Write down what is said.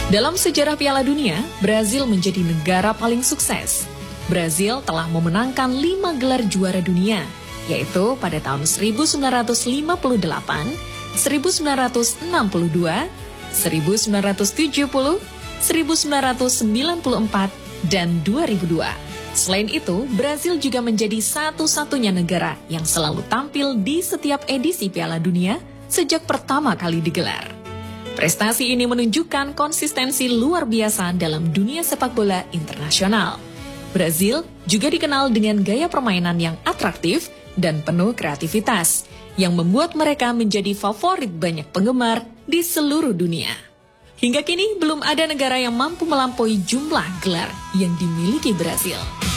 Dalam sejarah Piala Dunia, Brazil menjadi negara paling sukses. Brazil telah memenangkan 5 gelar juara dunia, yaitu pada tahun 1958, 1962, 1970, 1994, dan 2002. Selain itu, Brazil juga menjadi satu-satunya negara yang selalu tampil di setiap edisi Piala Dunia sejak pertama kali digelar. Prestasi ini menunjukkan konsistensi luar biasa dalam dunia sepak bola internasional. Brazil juga dikenal dengan gaya permainan yang atraktif dan penuh kreativitas, yang membuat mereka menjadi favorit banyak penggemar di seluruh dunia. Hingga kini belum ada negara yang mampu melampaui jumlah gelar yang dimiliki Brazil.